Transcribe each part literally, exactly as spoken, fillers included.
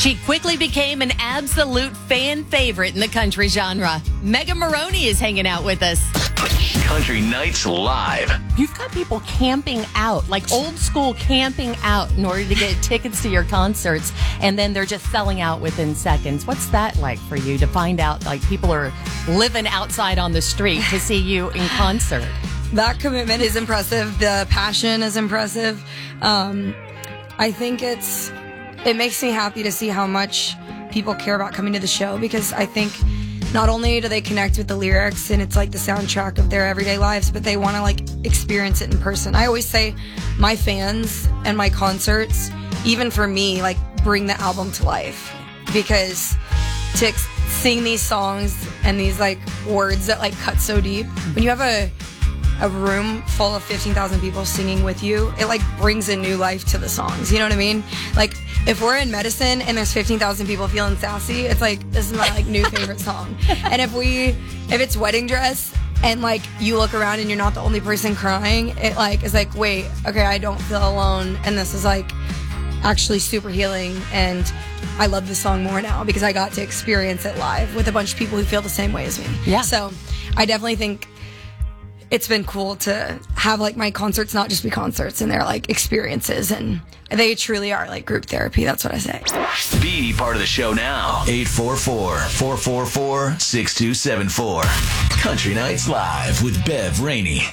She quickly became an absolute fan favorite in the country genre. Megan Maroney is hanging out with us. Country Nights Live. You've got people camping out, like old school camping out in order to get tickets to your concerts, and then they're just selling out within seconds. What's that like for you to find out like people are living outside on the street to see you in concert? That commitment is impressive. The passion is impressive. Um, I think it's it makes me happy to see how much people care about coming to the show, because I think not only do they connect with the lyrics and it's like the soundtrack of their everyday lives, but they want to like experience it in person. I always say my fans and my concerts, even for me, like bring the album to life, because to ex- sing these songs and these like words that like cut so deep, when you have a a room full of fifteen thousand people singing with you, it like brings a new life to the songs. You know what I mean? Like if we're in Medicine and there's fifteen thousand people feeling sassy, it's like, this is my like new favorite song. And if we, if it's Wedding Dress and like you look around and you're not the only person crying, it like is like, wait, okay, I don't feel alone. And this is like actually super healing. And I love this song more now because I got to experience it live with a bunch of people who feel the same way as me. Yeah. So I definitely think it's been cool to have like my concerts not just be concerts, and they're like experiences, and they truly are like group therapy. That's what I say. Be part of the show now. eight four four, four four four, six two seven four. Country Nights Live with Bev Rainey.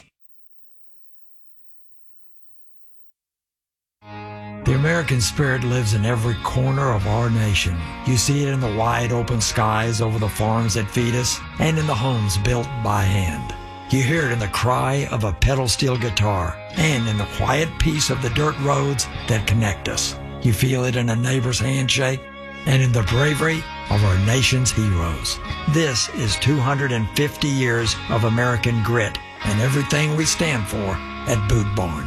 The American spirit lives in every corner of our nation. You see it in the wide open skies over the farms that feed us, and in the homes built by hand. You hear it in the cry of a pedal steel guitar, and in the quiet peace of the dirt roads that connect us. You feel it in a neighbor's handshake, and in the bravery of our nation's heroes. This is two hundred fifty years of American grit, and everything we stand for at Boot Barn.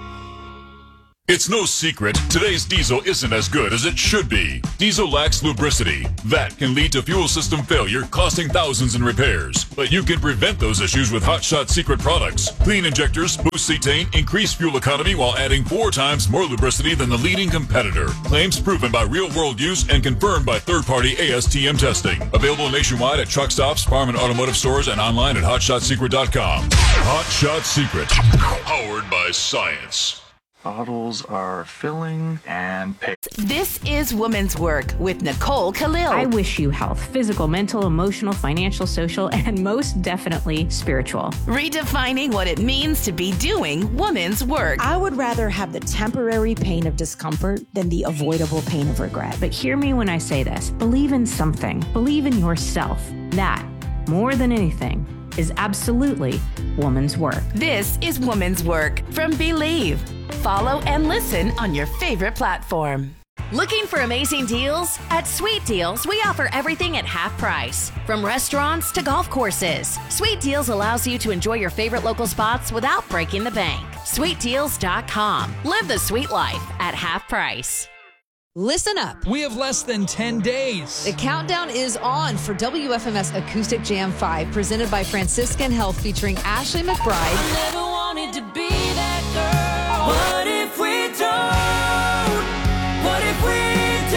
It's no secret, today's diesel isn't as good as it should be. Diesel lacks lubricity. That can lead to fuel system failure, costing thousands in repairs. But you can prevent those issues with Hot Shot Secret products. Clean injectors, boost cetane, increase fuel economy while adding four times more lubricity than the leading competitor. Claims proven by real-world use and confirmed by third-party A S T M testing. Available nationwide at truck stops, farm and automotive stores, and online at hot shot secret dot com. Hot Shot Secret. Powered by science. Bottles are filling and pay. This is Women's Work with Nicole Khalil. I wish you health, physical, mental, emotional, financial, social, and most definitely spiritual. Redefining what it means to be doing women's work. I would rather have the temporary pain of discomfort than the avoidable pain of regret. But hear me when I say this. Believe in something. Believe in yourself. That, more than anything, is absolutely woman's work. This is Woman's Work from Believe. Follow and listen on your favorite platform. Looking for amazing deals? At Sweet Deals, we offer everything at half price. From restaurants to golf courses, Sweet Deals allows you to enjoy your favorite local spots without breaking the bank. sweet deals dot com. Live the sweet life at half price. Listen up. We have less than ten days. The countdown is on for W F M S Acoustic Jam five, presented by Franciscan Health, featuring Ashley McBride. I never wanted to be that girl. What if we don't? What if we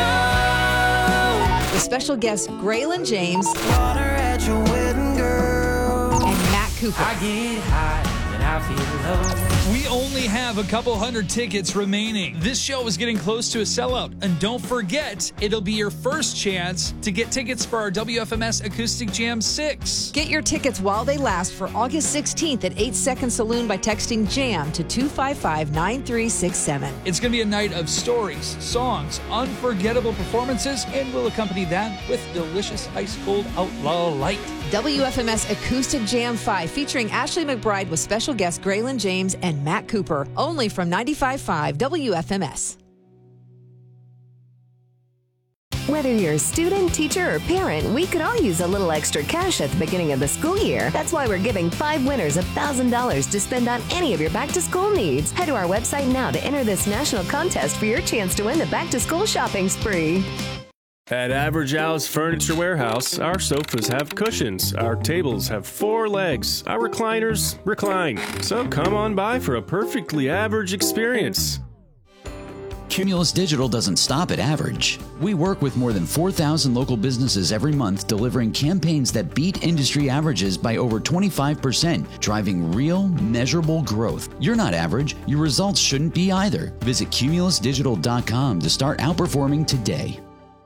don't? With special guests Graylin James Water at your wedding, girl. And Matt Cooper. I get high and I feel low. We only have a couple hundred tickets remaining. This show is getting close to a sellout. And don't forget, it'll be your first chance to get tickets for our W F M S Acoustic Jam six. Get your tickets while they last for August sixteenth at eight Second Saloon by texting JAM to two five five, nine three six seven. It's going to be a night of stories, songs, unforgettable performances, and we'll accompany that with delicious ice-cold Outlaw Light. W F M S Acoustic Jam five, featuring Ashley McBride with special guests Graylin James and Matt Cooper, only from ninety-five point five W F M S. Whether you're a student, teacher, or parent, we could all use a little extra cash at the beginning of the school year. That's why we're giving five winners one thousand dollars to spend on any of your back-to-school needs. Head to our website now to enter this national contest for your chance to win the back-to-school shopping spree. At Average Al's Furniture Warehouse, our sofas have cushions, our tables have four legs, our recliners recline. So come on by for a perfectly average experience. Cumulus Digital doesn't stop at average. We work with more than four thousand local businesses every month, delivering campaigns that beat industry averages by over twenty-five percent, driving real, measurable growth. You're not average. Your results shouldn't be either. Visit cumulus digital dot com to start outperforming today.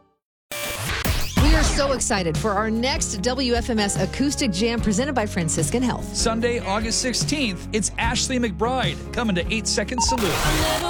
We are so excited for our next W F M S Acoustic Jam presented by Franciscan Health. Sunday, August sixteenth, it's Ashley McBryde coming to eight second Salute.